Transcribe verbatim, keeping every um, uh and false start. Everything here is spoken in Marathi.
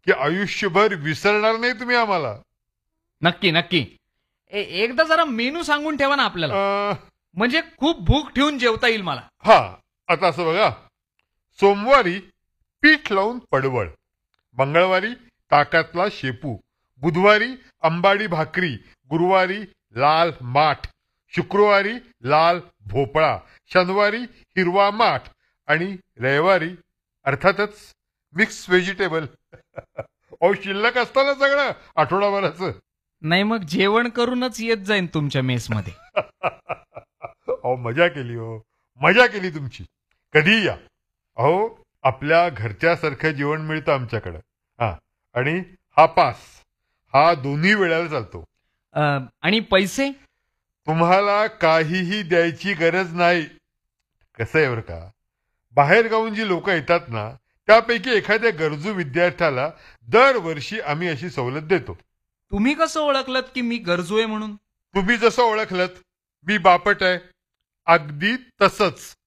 की आयुष्यभर विसरणार नाही तुम्ही आम्हाला. नक्की नक्की. ए, एकदा जरा मेनू सांगून ठेवा ना आपल्याला, अं, म्हणजे खूप भूक ठेवून जेवता येईल मला. हा आता असं बघा, सोमवारी पीठ लावून पडवळ, मंगळवारी ताकातला शेपू, बुधवारी अंबाडी भाकरी, गुरुवारी लाल माठ, शुक्रवारी लाल भोपळा, शनिवारी हिरवा माठ आणि रविवारी अर्थातच मिक्स व्हेजिटेबल. अहो शिल्लक असतं ना सगळं आठवडाभराचं. नाही मग जेवण करूनच येत जाईन तुमच्या मेसमध्ये. अहो मजा केली हो, मजा केली तुमची. कधी या. अहो आपल्या घरच्यासारखं जेवण मिळतं आमच्याकडं. हा आणि हा पास हा दोन्ही वेळेला चालतो. अ, आणि पैसे? तुम्हाला काहीही द्यायची गरज नाही. कसं आहे बरं का, बाहेर गावून जी लोक येतात ना त्यापैकी एखाद्या गरजू विद्यार्थ्याला दरवर्षी आम्ही अशी सवलत देतो. तुम्ही कसं ओळखलत की मी गरजू आहे म्हणून? तुम्ही जसं ओळखलत मी बापट आहे, अगदी तसंच.